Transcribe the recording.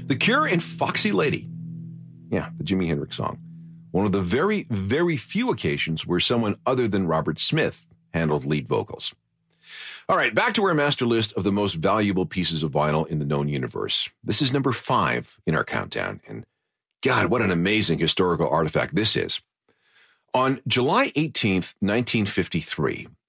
The Cure and Foxy Lady. Yeah, the Jimi Hendrix song. One of the very, very few occasions where someone other than Robert Smith handled lead vocals. All right, back to our master list of the most valuable pieces of vinyl in the known universe. This is number 5 in our countdown. And God, what an amazing historical artifact this is. On July 18th, 1953,